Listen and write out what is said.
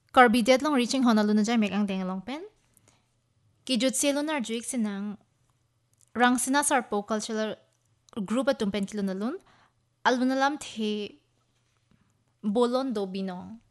Carbidet long reaching Honolulu na jay megang deng long pen. Kijut selunar juik sinang rang sina sarpo cultural group at tumpen kilonalun. Albunalam the bolon do binong.